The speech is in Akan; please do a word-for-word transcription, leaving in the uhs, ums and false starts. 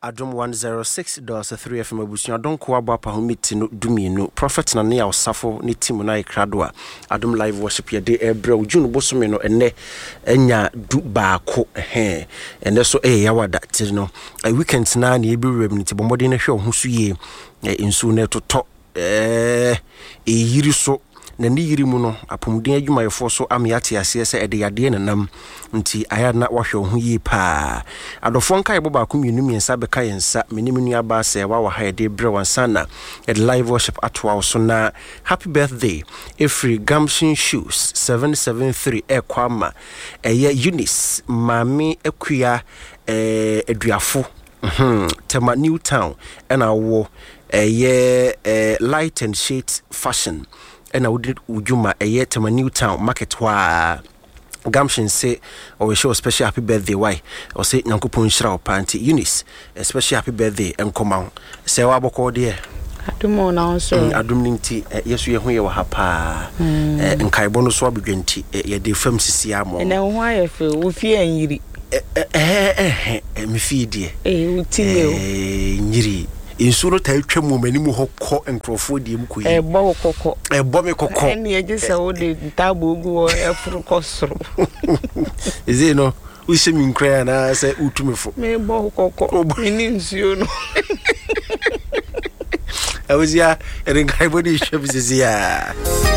Adom one oh six point three F M abusua donko aba pa homiti no duminu prophet na ne ya osafo ne team na ikrado a Adom live worship ye de ebra ujunu bosome no enne enya du baako he enne so eh yawada ti no a weekend na na ebi rem nti bomode na hwe ho so ye ensu na toto eh e yiri so na ni yiri mu no apomden adwumayefo so amiate ase se ede yade nanam nti aya na wahwe ho yi pa adofo nka yebo ba ko mienu miensa beka yensa menim nua ba se wa wa ha de bre wansana at live worship atwa so na happy birthday every Gamshin shoes seven seven three e kwama eye Eunice mami akua eh aduafo mhm tema New Town ena wo eye eh, light and shade fashion and I would ujuma a yet to my New Town market wa Gamshin say or we show a special happy birthday why or say Nankupon Shroud Panty Eunice a special happy birthday and come on say waboko dear Adumo now so Adumninti yes we are hapa and Kaibono swab genti ye de fem sisiamo and then why if we fear and yiri eh eh me feed ye eh uti yiri insuro ta twam mani mu hokko enkrofo die mu koyi e bo kokko e bo me kokko en ye gese wo de tabo ogu e furu kosoro izi no we se min kra na se utumefo me bo kokko ni nsuo no awuzia erenkai body shop zizia